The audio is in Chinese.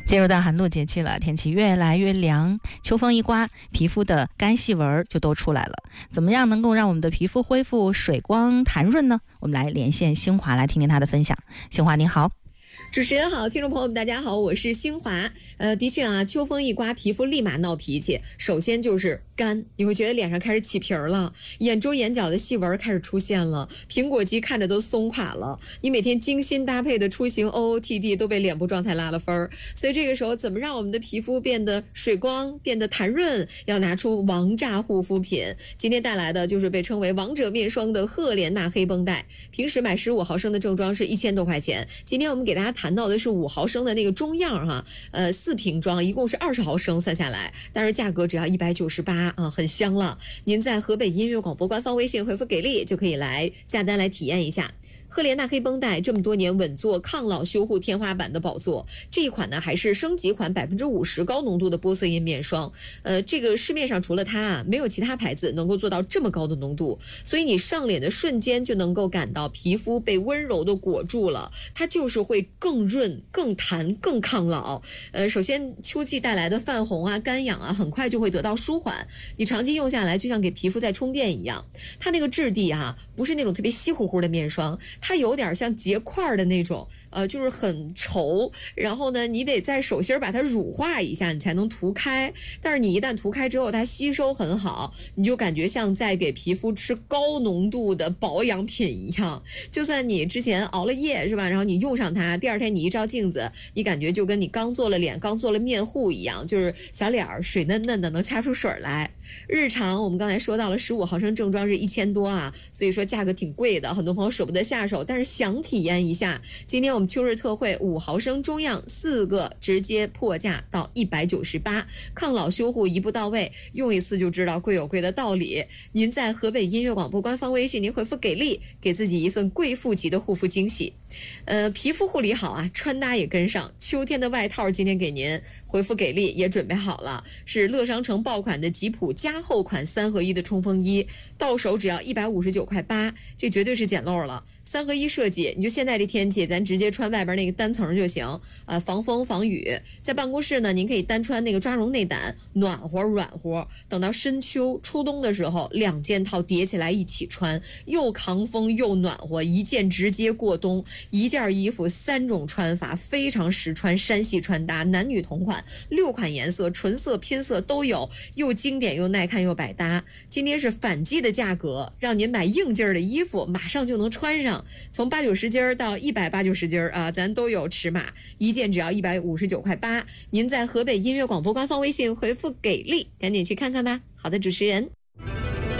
进入到寒露节气了，天气越来越凉，秋风一刮，皮肤的干细纹就都出来了。怎么样能够让我们的皮肤恢复水光弹润呢？我们来连线新华来听听她的分享。新华你好。 主持人好，听众朋友们大家好，我是新华。的确啊，秋风一刮，皮肤立马闹脾气。首先就是干，你会觉得脸上开始起皮儿了，眼周眼角的细纹开始出现了，苹果肌看着都松垮了。你每天精心搭配的出行 OOTD 都被脸部状态拉了分儿。所以这个时候怎么让我们的皮肤变得水光，变得弹润，要拿出王炸护肤品。今天带来的就是被称为王者面霜的赫莲娜黑绷带。平时买15毫升的正装是1000多块钱，今天我们给大家谈到的是5毫升的那个中样哈，4瓶装一共是20毫升算下来，但是价格只要198啊，很香了。您在河北音乐广播官方微信回复给力就可以来下单来体验一下。赫莲娜黑绷带这么多年稳坐抗老修护天花板的宝座，这一款呢还是升级款50%高浓度的玻色因面霜。这个市面上除了它啊，没有其他牌子能够做到这么高的浓度，所以你上脸的瞬间就能够感到皮肤被温柔的裹住了，它就是会更润、更弹、更抗老。首先秋季带来的泛红啊、干痒啊，很快就会得到舒缓。你长期用下来，就像给皮肤在充电一样。它那个质地啊，不是那种特别稀乎乎的面霜。它有点像结块的那种，就是很稠，然后呢，你得在手心把它乳化一下，你才能涂开。但是你一旦涂开之后，它吸收很好，你就感觉像在给皮肤吃高浓度的保养品一样。就算你之前熬了夜是吧，然后你用上它，第二天你一照镜子，你感觉就跟你刚做了脸、刚做了面护一样，就是小脸水嫩嫩的，能掐出水来。日常我们刚才说到了15毫升正装是1000多啊，所以说价格挺贵的，很多朋友舍不得下手，但是想体验一下。今天我们秋日特惠5毫升中样4个直接破价到198，抗老修护一步到位，用一次就知道贵有贵的道理。您在河北音乐广播官方微信您回复给力，给自己一份贵妇级的护肤惊喜。皮肤护理好啊，穿搭也跟上。秋天的外套今天给您回复给力也准备好了，是乐商城爆款的吉普加厚款3合1的冲锋衣，到手只要159.8块，这绝对是捡漏了。3合1设计，你就现在这天气，咱直接穿外边那个单层就行，防风防雨。在办公室呢，您可以单穿那个抓绒内胆，暖和软和。等到深秋初冬的时候，2件套叠起来一起穿，又抗风又暖和，一件直接过冬。一件衣服3种穿法，非常实穿，山系穿搭，男女同款，6款颜色，纯色拼色都有，又经典又耐看又百搭。今天是反季的价格，让您买硬劲儿的衣服，马上就能穿上。从80-90斤到180-90斤啊，咱都有尺码，一件只要159.8块。您在河北音乐广播官方微信回复给力，赶紧去看看吧。好的，主持人。